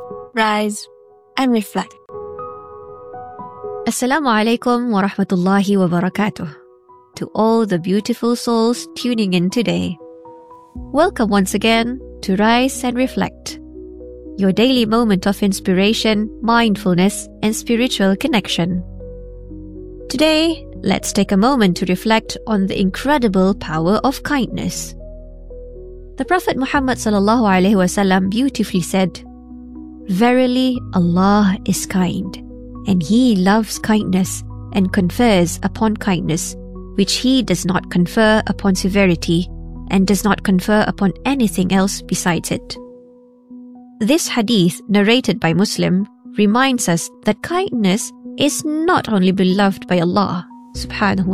rise and reflect. Assalamu alaikum wa rahmatullahi wa barakatuh. To all the beautiful souls tuning in today, welcome once again to Rise and Reflect, your daily moment of inspiration, mindfulness, and spiritual connection. Today, let's take a moment to reflect on the incredible power of kindness. The Prophet Muhammad ﷺ beautifully said, "Verily, Allah is kind, and He loves kindness and confers upon kindness, which He does not confer upon severity and does not confer upon anything else besides it." This hadith, narrated by Muslim, reminds us that kindness is not only beloved by Allah subhanahu